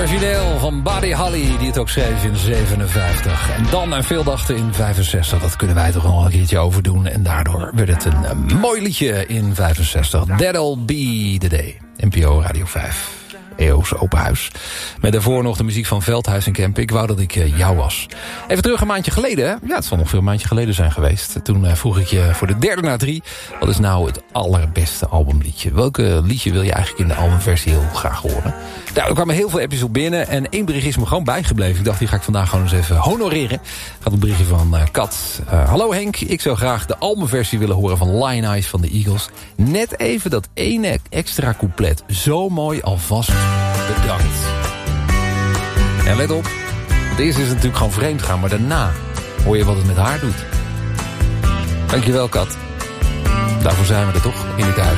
Origineel van Buddy Holly, die het ook schreef in 57. En dan en veel dachten in 65. Dat kunnen wij toch nog een keertje overdoen. En daardoor werd het een mooi liedje in 65. That'll be the day. NPO Radio 5. EO's Open Huis. Met daarvoor nog de muziek van Veldhuis en Kemp. Ik wou dat ik jou was. Even terug een maandje geleden. Hè? Ja, het zal nog veel maandje geleden zijn geweest. Toen vroeg ik je voor de derde na 3. Wat is nou het allerbeste albumliedje? Welke liedje wil je eigenlijk in de albumversie heel graag horen? Nou, er kwamen heel veel appjes op binnen. En één bericht is me gewoon bijgebleven. Ik dacht, die ga ik vandaag gewoon eens even honoreren. Gaat een berichtje van Kat. Hallo Henk, ik zou graag de albumversie willen horen van Lion Eyes van de Eagles. Net even dat ene extra couplet. Zo mooi, alvast bedankt. En let op, het eerste is natuurlijk gewoon vreemd gaan, maar daarna hoor je wat het met haar doet. Dankjewel, Kat. Daarvoor zijn we er toch, in het huis.